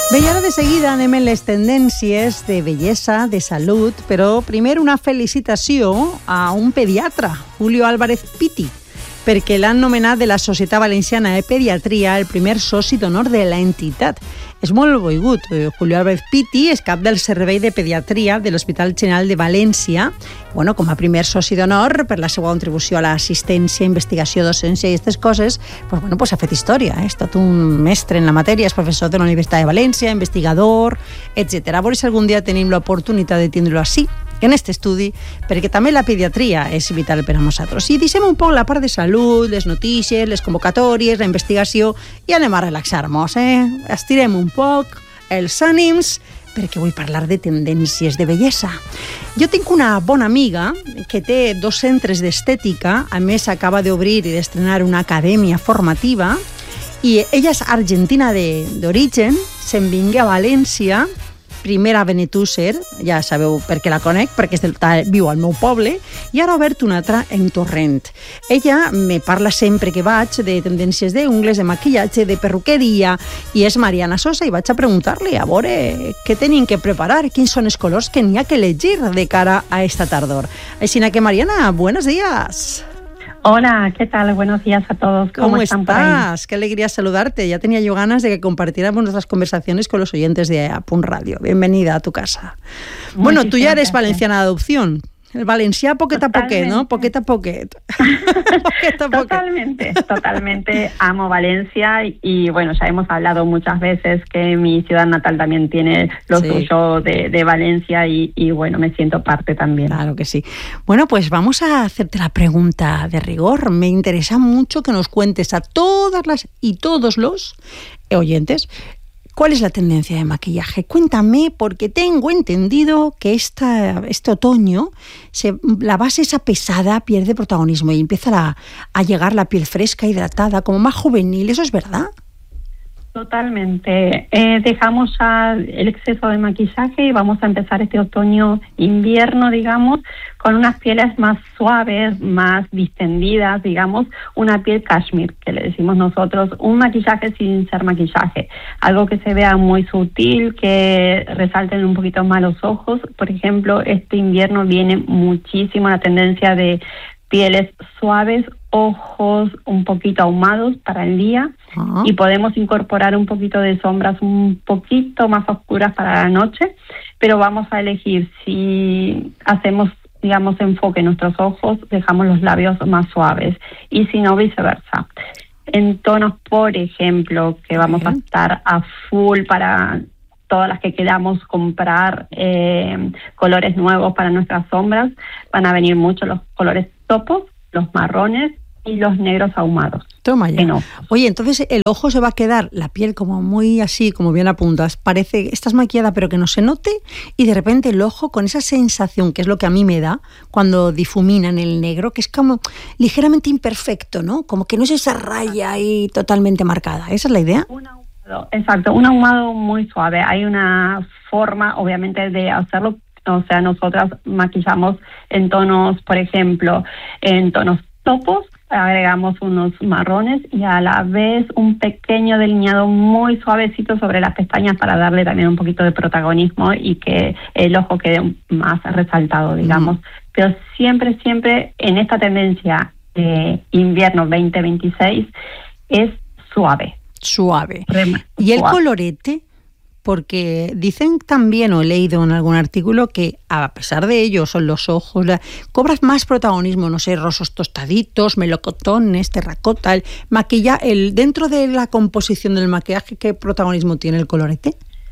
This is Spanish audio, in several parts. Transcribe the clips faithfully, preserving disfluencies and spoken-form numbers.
Bé, i ara de seguida anem en les tendències de bellesa, de salut, però primer una felicitació a un pediatre, Julio Álvarez Pitti, perquè l'han nomenat de la Societat Valenciana de Pediatria el primer soci d'honor de l'entitat. És molt boigut. Julio Álvarez Pitti és cap del Servei de Pediatria de l'Hospital General de València, bueno, com a primer soci d'honor per la seva contribució a l'assistència, investigació, docència i aquestes coses, pues, bueno, pues ha fet història. Eh? És tot un mestre en la matèria, és professor de la Universitat de València, investigador, etcètera. A veure si algun dia tenim l'oportunitat de tindre-lo així, en aquest estudi, perquè també la pediatria és vital per a nosaltres. I deixem un poc la part de salut, les notícies, les convocatòries, la investigació, i anem a relaxar-nos, eh? Estirem un poc els ànims, perquè vull parlar de tendències de bellesa. Jo tinc una bona amiga que té dos centres d'estètica, a més acaba d'obrir i d'estrenar una acadèmia formativa, i ella és argentina d'origen, se'n vingué a València, primer a Benetússer, ja sabeu per què la conec, perquè és del, viu al meu poble, i ara ha obert una altra en Torrent. Ella me parla sempre que vaig de tendències d'ungles, de maquillatge, de perruqueria, i és Mariana Sosa, i vaig a preguntar-li a veure què tenim que preparar, quins són els colors que n'hi ha que elegir de cara a esta tardor. Així que, Mariana, buenos días. Hola, ¿qué tal? Buenos días a todos. ¿Cómo, ¿Cómo están estás? Qué alegría saludarte. Ya tenía yo ganas de que compartiéramos nuestras conversaciones con los oyentes de Apunt Radio. Bienvenida a tu casa. Muchísimas bueno, tú ya eres gracias. Valenciana de adopción. El valencià poquet a poquet, ¿no? Poquet a poquet. poquet a poquet. Totalmente, totalmente. Amo Valencia y, bueno, ya hemos hablado muchas veces que mi ciudad natal también tiene lo sí. suyo de, de Valencia y, y, bueno, me siento parte también. Claro que sí. Bueno, pues vamos a hacerte la pregunta de rigor. Me interesa mucho que nos cuentes a todas las y todos los oyentes ¿cuál es la tendencia de maquillaje? Cuéntame, porque tengo entendido que esta, este otoño se, la base esa pesada pierde protagonismo y empieza a, a llegar la piel fresca, hidratada, como más juvenil. ¿Eso es verdad? Totalmente. Eh, dejamos ya el exceso de maquillaje y vamos a empezar este otoño-invierno, digamos, con unas pieles más suaves, más distendidas, digamos, una piel cashmere, que le decimos nosotros, un maquillaje sin ser maquillaje, algo que se vea muy sutil, que resalten un poquito más los ojos. Por ejemplo, este invierno viene muchísimo la tendencia de pieles suaves, ojos un poquito ahumados para el día, uh-huh. y podemos incorporar un poquito de sombras un poquito más oscuras para la noche, pero vamos a elegir si hacemos, digamos, enfoque en nuestros ojos, dejamos los labios más suaves, y si no, viceversa. En tonos, por ejemplo, que vamos uh-huh. a estar a full para todas las que queramos comprar eh, colores nuevos para nuestras sombras, van a venir mucho los colores topos, los marrones y los negros ahumados. Toma ya. Oye, entonces el ojo se va a quedar, la piel como muy así, como bien apuntas, parece, estás maquillada pero que no se note, y de repente el ojo con esa sensación, que es lo que a mí me da cuando difuminan el negro, que es como ligeramente imperfecto, ¿no? Como que no es esa raya ahí totalmente marcada. ¿Esa es la idea? Un ahumado, exacto, un ahumado muy suave. Hay una forma, obviamente, de hacerlo. O sea, nosotras maquillamos en tonos, por ejemplo, en tonos topos, agregamos unos marrones y a la vez un pequeño delineado muy suavecito sobre las pestañas para darle también un poquito de protagonismo y que el ojo quede más resaltado, digamos. Mm. Pero siempre, siempre en esta tendencia de invierno veinte veintiséis es suave. Suave. Rema, ¿Y el suave. colorete? Porque dicen también, o he leído en algún artículo, que a pesar de ello son los ojos, la, cobras más protagonismo, no sé, rosas tostaditos, melocotones, terracota, el maquillaje, el, dentro de la composición del maquillaje, ¿qué protagonismo tiene el colorete?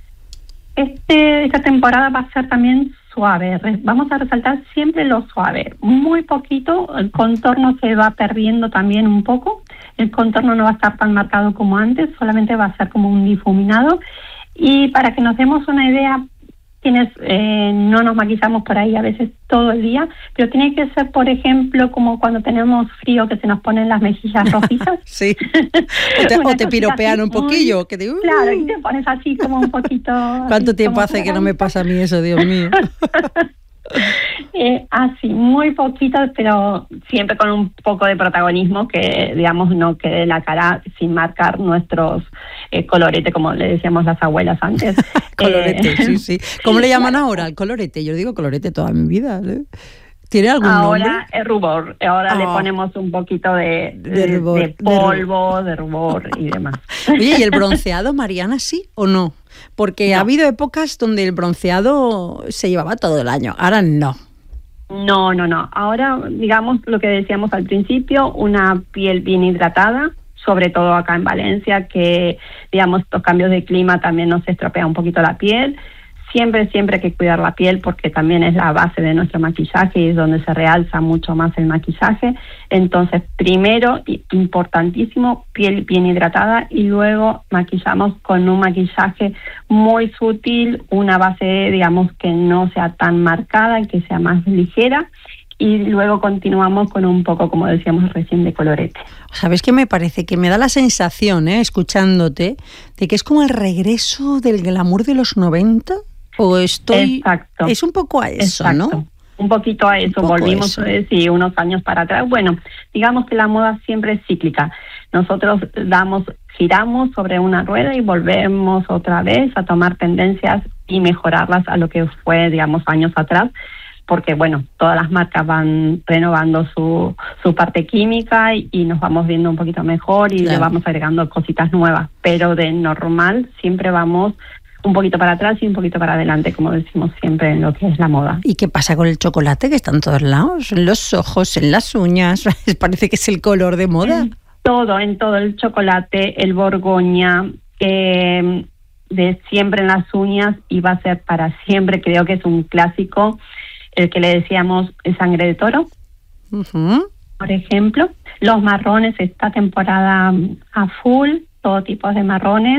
Este, esta temporada va a ser también suave, vamos a resaltar siempre lo suave, muy poquito, el contorno se va perdiendo también un poco, el contorno no va a estar tan marcado como antes, solamente va a ser como un difuminado. Y para que nos demos una idea, quienes eh, no nos maquillamos por ahí a veces todo el día, pero tiene que ser, por ejemplo, como cuando tenemos frío que se nos ponen las mejillas rojizas. Sí, o te, o te piropean un poquillo. Muy, que te, uh, claro, y te pones así como un poquito... ¿Cuánto tiempo hace que no me pasa a mí eso, Dios mío? Eh, así, muy poquitos, pero siempre con un poco de protagonismo, que digamos no quede la cara sin marcar nuestros eh, colorete, como le decíamos las abuelas antes. Colorete, eh, sí, sí. ¿Cómo le llaman ahora al colorete? Yo le digo colorete toda mi vida, ¿eh? ¿Tiene algún ahora nombre? es rubor, ahora oh. le ponemos un poquito de, de, de, rubor, de polvo, de rubor, de rubor y demás. Oye, ¿y el bronceado, Mariana, sí o no? Porque no. ha habido épocas donde el bronceado se llevaba todo el año, ahora no. No, no, no. Ahora, digamos lo que decíamos al principio, una piel bien hidratada, sobre todo acá en Valencia, que digamos estos cambios de clima también nos estropea un poquito la piel. Siempre, siempre hay que cuidar la piel porque también es la base de nuestro maquillaje y es donde se realza mucho más el maquillaje. Entonces, primero, importantísimo, piel bien hidratada y luego maquillamos con un maquillaje muy sutil, una base, digamos, que no sea tan marcada y que sea más ligera. Y luego continuamos con un poco, como decíamos recién, de colorete. ¿Sabes qué me parece? Que me da la sensación, ¿eh, escuchándote, de que es como el regreso del glamour de los noventa. ¿O estoy...? Exacto. Es un poco a eso, Exacto. ¿no? Un poquito a eso. Volvimos, eh, sí, unos años para atrás. Bueno, digamos que la moda siempre es cíclica. Nosotros damos, giramos sobre una rueda y volvemos otra vez a tomar tendencias y mejorarlas a lo que fue, digamos, años atrás. Porque, bueno, todas las marcas van renovando su, su parte química y, y nos vamos viendo un poquito mejor y claro. le vamos agregando cositas nuevas. Pero de normal siempre vamos un poquito para atrás y un poquito para adelante, como decimos siempre en lo que es la moda. ¿Y qué pasa con el chocolate que está en todos lados? En los ojos, en las uñas, parece que es el color de moda. En todo, en todo, el chocolate, el borgoña, eh, de siempre en las uñas y va a ser para siempre, creo que es un clásico, el que le decíamos sangre de toro, uh-huh. por ejemplo. Los marrones, esta temporada a full, todo tipo de marrones.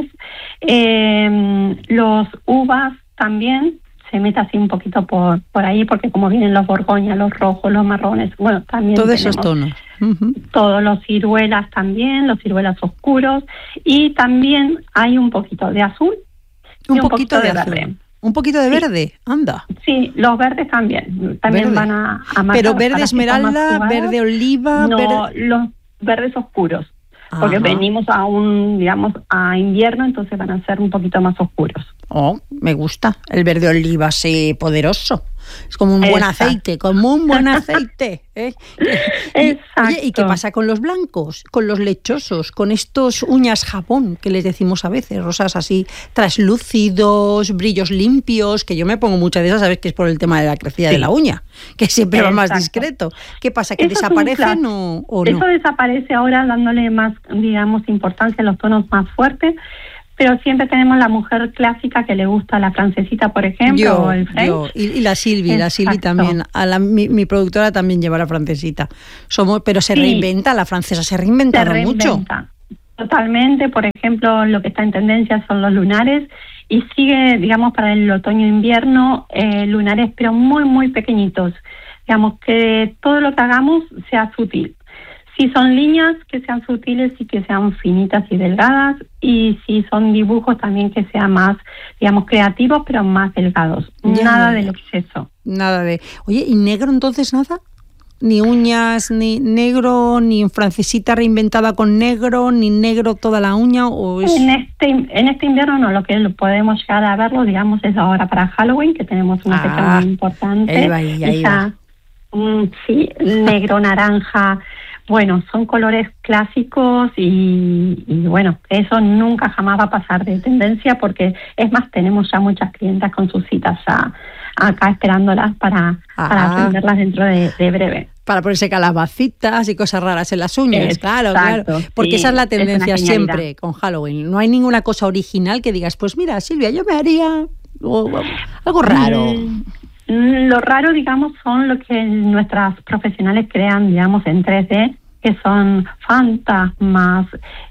Eh, los uvas también, se mete así un poquito por por ahí, porque como vienen los borgoñas, los rojos, los marrones, bueno, también todos esos tonos. Uh-huh. Todos los ciruelas también, los ciruelas oscuros, y también hay un poquito de azul un y un poquito, poquito de, de azul. verde. Un poquito de verde, sí. Anda. Sí, los verdes también, también verde. van a, a marcar. Pero verde esmeralda, verde oliva, no, verde... los verdes oscuros. Porque Ajá. venimos a un, digamos, a invierno, entonces van a ser un poquito más oscuros. Oh, me gusta. El verde oliva, sí, poderoso. Es como un buen Exacto. aceite, como un buen aceite. ¿eh? Exacto. Oye, ¿y qué pasa con los blancos, con los lechosos, con estos uñas jabón que les decimos a veces, rosas así traslúcidos, brillos limpios, que yo me pongo muchas de esas, sabes que es por el tema de la crecida sí. de la uña, que siempre va más discreto. ¿Qué pasa, que Eso desaparecen o, o no? Eso desaparece ahora dándole más, digamos, importancia a los tonos más fuertes. Pero siempre tenemos la mujer clásica que le gusta la francesita, por ejemplo, yo, o el French. Yo. Y, y la Silvi, Exacto. la Silvi también. A la, mi, mi productora también lleva la francesita. Somos, pero se sí. reinventa, la francesa se ha reinventado se reinventa. mucho. Totalmente, por ejemplo, lo que está en tendencia son los lunares y sigue, digamos, para el otoño-invierno, eh, lunares, pero muy, muy pequeñitos. Digamos, que todo lo que hagamos sea sutil. Si son líneas, que sean sutiles y que sean finitas y delgadas. Y si son dibujos, también que sean más, digamos, creativos, pero más delgados. Ya, nada de lo exceso. Nada de... Oye, ¿y negro entonces nada? Ni uñas, ni negro, ni francesita reinventada con negro, ni negro toda la uña. ¿O es... en, este, en este invierno no, lo que podemos llegar a verlo, digamos, es ahora para Halloween, que tenemos una ah, fecha muy importante. Ahí va, ahí, ahí Esa, va. Mm, sí, negro, naranja... Bueno, son colores clásicos y, y bueno, eso nunca jamás va a pasar de tendencia porque es más, tenemos ya muchas clientas con sus citas ya acá esperándolas para, para atenderlas dentro de, de breve. Para ponerse calabacitas y cosas raras en las uñas, Exacto, claro, claro. Porque sí, esa es la tendencia es siempre con Halloween. No hay ninguna cosa original que digas, pues mira, Silvia, yo me haría o, o, algo raro. Mm. Lo raro, digamos, son lo que nuestras profesionales crean, digamos, en tres D, que son fantasmas,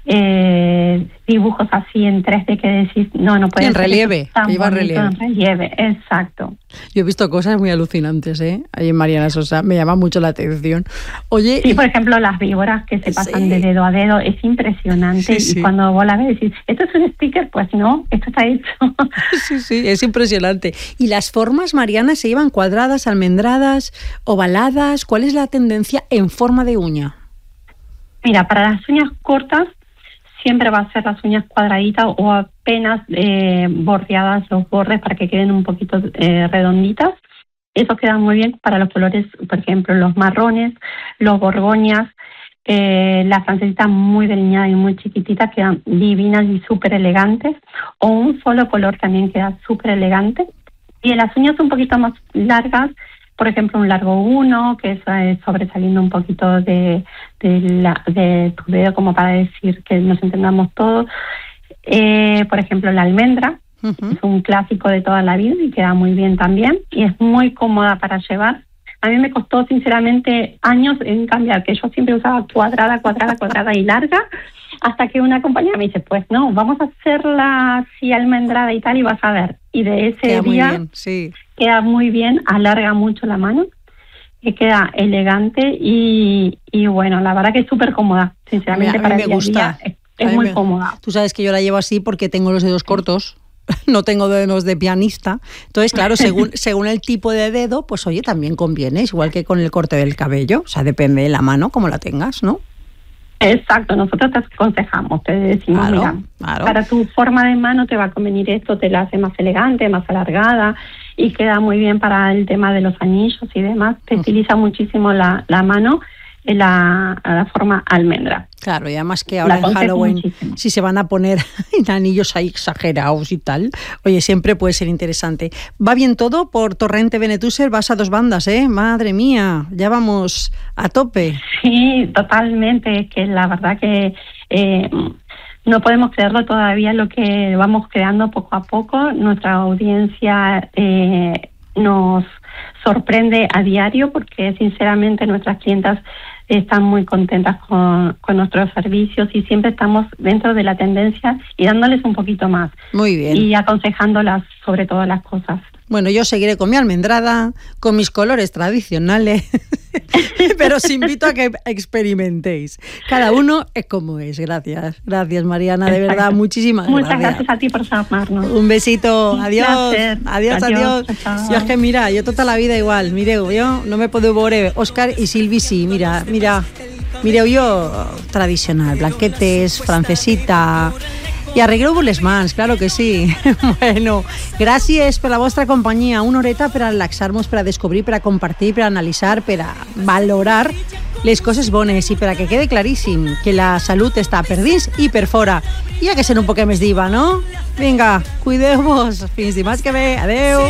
eh, dibujos así en tres D que decís, no, no puede en ser. relieve, que lleva relieve. En relieve, exacto. Yo he visto cosas muy alucinantes, ¿eh? Ahí en Mariana Sosa, me llama mucho la atención. Oye, sí, por ejemplo, las víboras que se pasan sí. de dedo a dedo, es impresionante. Sí, sí. Y cuando vos la ves decís, ¿esto es un sticker? Pues no, esto está hecho. Sí, sí, es impresionante. ¿Y las formas, Mariana, se llevan cuadradas, almendradas, ovaladas? ¿Cuál es la tendencia en forma de uña? Mira, para las uñas cortas siempre va a ser las uñas cuadraditas o apenas eh, bordeadas los bordes para que queden un poquito eh, redonditas. Eso queda muy bien para los colores, por ejemplo, los marrones, los borgoñas, eh, las francesitas muy delineadas y muy chiquititas quedan divinas y súper elegantes. O un solo color también queda súper elegante. Y en las uñas un poquito más largas, por ejemplo, un largo uno, que es eh, sobresaliendo un poquito de, de, la, de tu dedo, como para decir que nos entendamos todos. Eh, por ejemplo, la almendra, uh-huh. es un clásico de toda la vida y queda muy bien también. Y es muy cómoda para llevar. A mí me costó, sinceramente, años en cambiar, que yo siempre usaba cuadrada, cuadrada, cuadrada y larga, hasta que una compañera me dice, pues no, vamos a hacerla así almendrada y tal, y vas a ver. Y de ese queda día... Muy bien, sí. Queda muy bien, alarga mucho la mano, que queda elegante y, y bueno, la verdad que es súper cómoda, sinceramente. A mí, a mí para me el día a gusta. día, es, es muy me... cómoda. Tú sabes que yo la llevo así porque tengo los dedos cortos, no tengo dedos de pianista, entonces claro, según, según el tipo de dedo, pues oye, también conviene, igual que con el corte del cabello, o sea, depende de la mano, como la tengas, ¿no? Exacto, nosotros te aconsejamos, te decimos, claro, mira, claro. para tu forma de mano te va a convenir esto, te la hace más elegante, más alargada y queda muy bien para el tema de los anillos y demás. Te uh-huh. utiliza muchísimo la, la mano en la, la forma almendra. Claro, y además que ahora en Halloween, muchísimo. Si se van a poner anillos ahí exagerados y tal, oye, siempre puede ser interesante. Va bien todo por Torrente Benetússer, vas a dos bandas, ¿eh? Madre mía, ya vamos a tope. Sí, totalmente, que la verdad que eh, no podemos creerlo todavía lo que vamos creando poco a poco. Nuestra audiencia eh, nos sorprende a diario porque sinceramente nuestras clientas están muy contentas con, con nuestros servicios y siempre estamos dentro de la tendencia y dándoles un poquito más. Muy bien. Y aconsejándolas sobre todas las cosas. Bueno, yo seguiré con mi almendrada, con mis colores tradicionales, pero os invito a que experimentéis. Cada uno es como es. Gracias. Gracias, Mariana, de verdad, muchísimas Muchas gracias. Muchas gracias a ti por llamarnos. Un besito. Adiós. Placer. Adiós, adiós. adiós. Yo es que mira, yo toda la vida igual. Mireu, yo no me puedo veure Òscar y Silvi sí. Mira, mira. Mireu, jo tradicional, blanquetes, francesita... I arregleu les mans, claro que sí. Bueno, gràcies per la vostra companyia. Una horeta per a relaxar-nos, per a descobrir, per a compartir, per a analitzar, per a valorar les coses bones i per a que quede claríssim que la salut està per dins i per fora. I ha que ser un poquet més diva, no? Vinga, cuideu-vos. Fins dimarts que ve. Adeu.